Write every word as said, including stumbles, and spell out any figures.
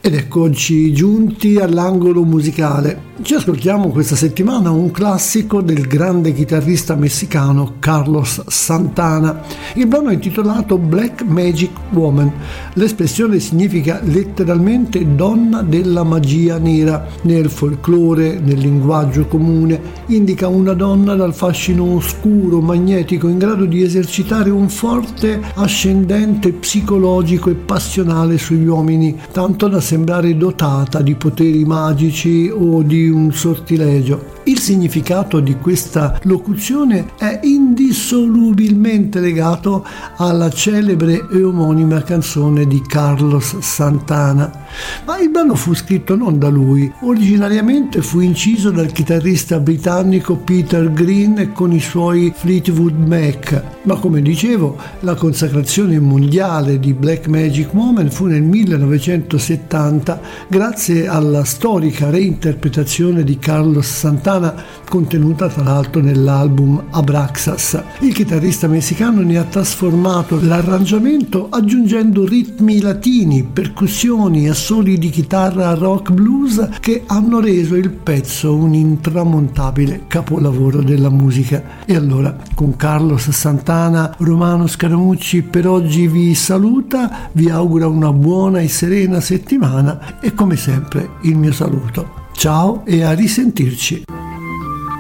Ed eccoci giunti all'angolo musicale. Ci ascoltiamo questa settimana un classico del grande chitarrista messicano Carlos Santana. Il brano è intitolato Black Magic Woman. L'espressione significa letteralmente donna della magia nera. Nel folklore, nel linguaggio comune, indica una donna dal fascino oscuro, magnetico, in grado di esercitare un forte ascendente psicologico e passionale sugli uomini, tanto da sembrare dotata di poteri magici o di un sortilegio. Il significato di questa locuzione è indissolubilmente legato alla celebre e omonima canzone di Carlos Santana. Ma il brano fu scritto non da lui, originariamente fu inciso dal chitarrista britannico Peter Green con i suoi Fleetwood Mac, ma come dicevo la consacrazione mondiale di Black Magic Woman fu nel millenovecentosettanta grazie alla storica reinterpretazione di Carlos Santana contenuta tra l'altro nell'album Abraxas. Il chitarrista messicano ne ha trasformato l'arrangiamento aggiungendo ritmi latini, percussioni, assoli di chitarra rock blues che hanno reso il pezzo un intramontabile capolavoro della musica. E allora con Carlos Santana Romano Scaramucci per oggi vi saluta, vi augura una buona e serena settimana e come sempre il mio saluto. Ciao e a risentirci.